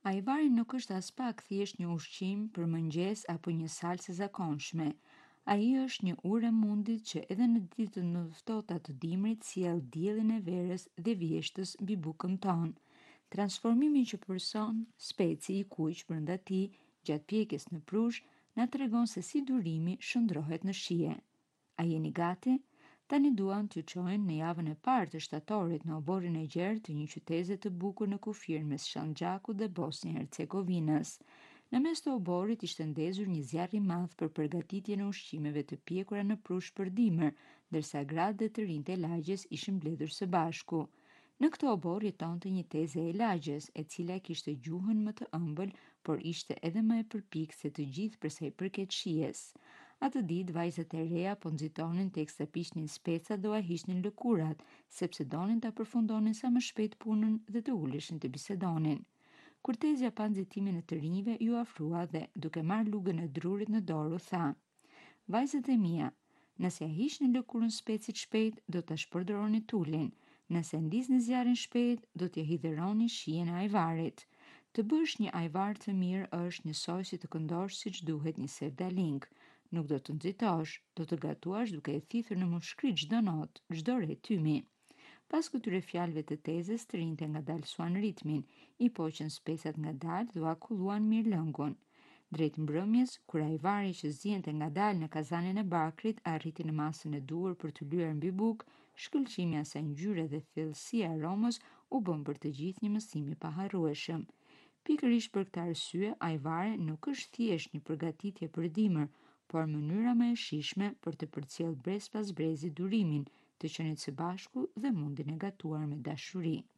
Ajvari nuk është as pak thjesht një ushqim për mëngjes apo një salsë e zakonshme. Ai është një urë e mundit që edhe në ditët më të ftohta të dimrit sjell diellin e verës dhe vjeshtës mbi bukën tonë. Transformimi që përson speci i kuq brenda tij gjatë pjekjes në prush na tregon se si durimi shndrohet në shije. A jeni gati? Tani duan t'ju çojnë në javën e parë të shtatorit në oborin e gjerë të një qytete të bukur në kufir mes Shandxakut dhe Bosnjë-Hercegovinës. Në mes të oborit ishte ndezur një zjarr i madh për përgatitjen e ushqimeve të pjekura në prush për dimër, ndërsa gratë dhe të rinjtë e lagjes ishin mbledhur së bashku. Në këtë obor jetonte një teze e lagjes, e cila kishte gjuhën më të ëmbël, por ishte edhe më e përpikë se të gjithë për sa i përket shijes. Atë ditë vajzat e reja po nxitonin teksa piqnin specat dhe ua hiqnin lëkurat, sepse donin ta përfundonin sa më shpejt punën dhe të uleshin të bisedonin. Kur tezja pa nxitimin e të rinjve, ju afrua dhe, duke marrë lugën e drurit në dorë, u tha: "Vajzat e mia, nëse ja hiqni lëkurën specit shpejt, do ta shpërdoronit tulin. Nëse ndizni zjarrin shpejt, do t'ja hidheroni shijen e ajvarit. Të bësh një ajvar të mirë është njësoj si të këndosh siç duhet një sevdaling. Nuk do të nxitosh, do të gatuash duke e thithur në mushkrit çdo notë, çdo re tymi." Pas këtyre fjalëve të tezës, të rinjtë ngadalë suan ritmin, i poqën specat ngadalë dhe u akulluan mirë lëngun. Drejt mbrëmjes, kur ajvari që zjente ngadalë në kazanin e bakrit arriti në masën e duhur për të lyer mbi bukë, shkëlqimi i asaj ngjyre dhe thellësia e aromës u bën për të gjithë një mësim i paharrueshëm. Pikërisht për këtë arsye, ajvari nuk është thjesht një përgatitje për dimër, por mënyra më e shijshme për të përcjellë brez pas brezi durimin, të qenit së bashku dhe mundin e gatuar me dashuri.